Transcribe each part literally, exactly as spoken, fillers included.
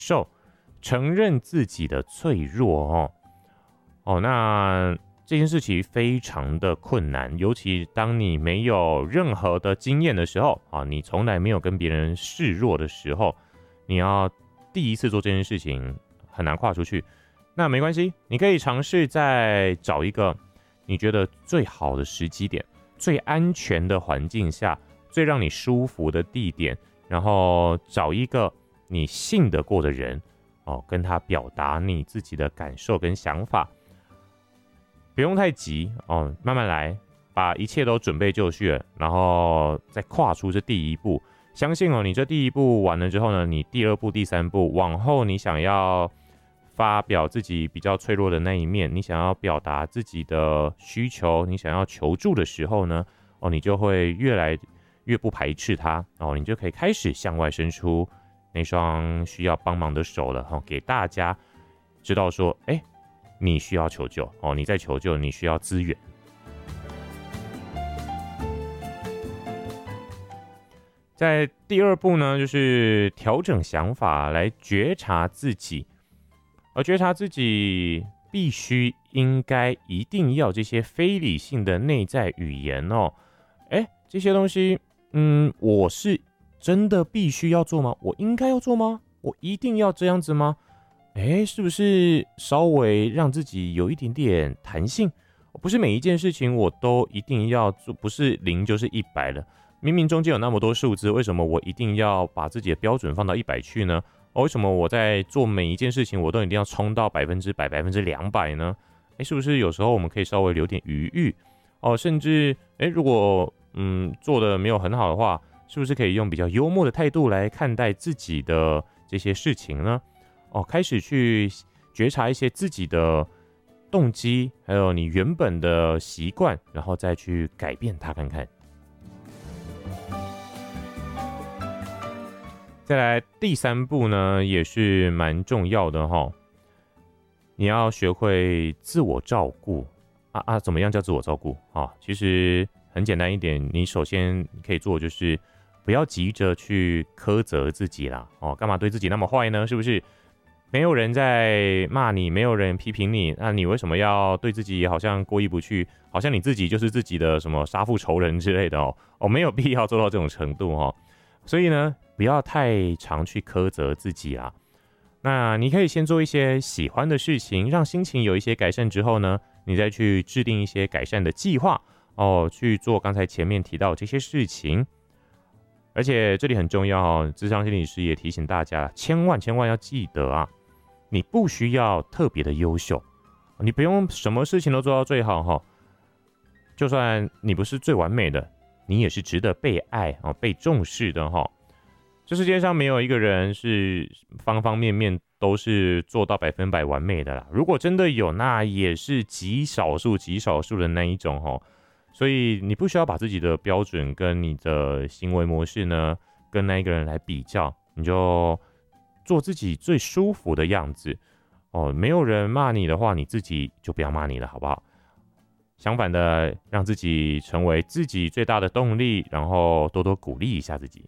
受，承认自己的脆弱哦。哦，那这件事情非常的困难，尤其当你没有任何的经验的时候啊，你从来没有跟别人示弱的时候，你要第一次做这件事情很难跨出去。那没关系，你可以尝试再找一个你觉得最好的时机点，最安全的环境下，最让你舒服的地点，然后找一个你信得过的人哦，跟他表达你自己的感受跟想法。不用太急哦，慢慢来，把一切都准备就绪了，然后再跨出这第一步。相信哦，你这第一步完了之后呢，你第二步、第三步，往后你想要发表自己比较脆弱的那一面，你想要表达自己的需求，你想要求助的时候呢，哦，你就会越来越不排斥它哦，你就可以开始向外伸出那双需要帮忙的手了哦，给大家知道说，哎。你需要求救哦，你在求救，你需要资源。在第二步呢，就是调整想法来觉察自己，而觉察自己必须、应该、一定要这些非理性的内在语言哦。哎，这些东西，嗯，我是真的必须要做吗？我应该要做吗？我一定要这样子吗？哎，是不是稍微让自己有一点点弹性？不是每一件事情我都一定要做，不是零就是一百了。明明中间有那么多数字，为什么我一定要把自己的标准放到一百去呢？为什么我在做每一件事情我都一定要冲到百分之百、百分之两百呢？哎，是不是有时候我们可以稍微留点余裕哦？甚至哎，如果嗯做的没有很好的话，是不是可以用比较幽默的态度来看待自己的这些事情呢？哦，开始去觉察一些自己的动机，还有你原本的习惯，然后再去改变它看看。再来第三步呢，也是蛮重要的哈、哦，你要学会自我照顾啊啊！怎么样叫自我照顾啊？其实很简单一点，你首先可以做就是不要急着去苛责自己啦哦，干嘛对自己那么坏呢？是不是？没有人在骂你，没有人批评你，那你为什么要对自己好像过意不去？好像你自己就是自己的什么杀父仇人之类的哦？哦，没有必要做到这种程度哦。所以呢，不要太常去苛责自己啦。那你可以先做一些喜欢的事情，让心情有一些改善之后呢，你再去制定一些改善的计划哦，去做刚才前面提到这些事情。而且这里很重要哦，諮商心理師也提醒大家，千万千万要記得啊，你不需要特別的優秀，你不用什麼事情都做到最好哈。就算你不是最完美的，你也是值得被愛、被重視的哈。這世界上沒有一個人是方方面面都是做到百分百完美的啦。如果真的有，那也是極少數極少數的那一種哈。所以你不需要把自己的標準跟你的行為模式呢，跟那一個人來比較，你就做自己最舒服的樣子哦。沒有人罵你的話，你自己就不要罵你了，好不好？相反的，讓自己成為自己最大的動力，然後多多鼓勵一下自己。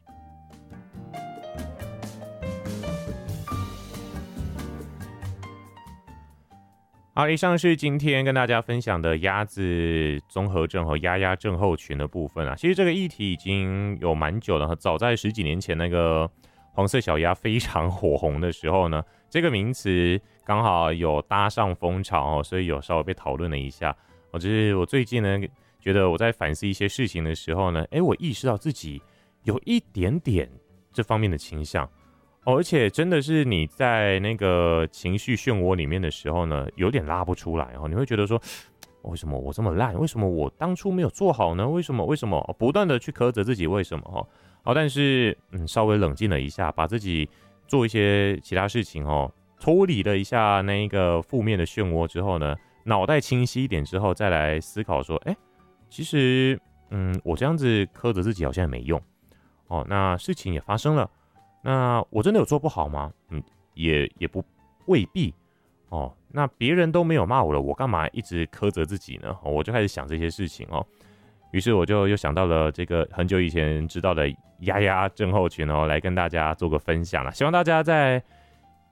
好，以上是今天跟大家分享的鸭子綜合症和鴨鴨症候群的部分啊。其實這個議題已經有蠻久了，早在十幾年前那個黃色小鴨非常火紅的時候呢，這個名詞剛好有搭上風潮，所以有稍微被討論了一下。我就是我最近呢，覺得我在反思一些事情的時候呢，誒，我意識到自己有一點點這方面的傾向。哦，而且真的是你在那個情緒漩渦裡面的時候呢，有點拉不出來哦。你會覺得說，為什麼我這麼爛？為什麼我當初沒有做好呢？為什麼？為什麼？不斷的去苛責自己，為什麼？哈，好，但是嗯，稍微冷靜了一下，把自己做一些其他事情哦，脫離了一下那一個負面的漩渦之後呢，腦袋清晰一點之後，再來思考說，哎，其實嗯，我這樣子苛責自己好像也沒用哦。那事情也發生了。那我真的有做不好嗎？嗯，也也不未必哦。那別人都沒有罵我了，我幹嘛一直苛責自己呢？哦，我就開始想這些事情哦。於是我就又想到了這個很久以前知道的鴨鴨症候群哦，來跟大家做個分享啦。希望大家在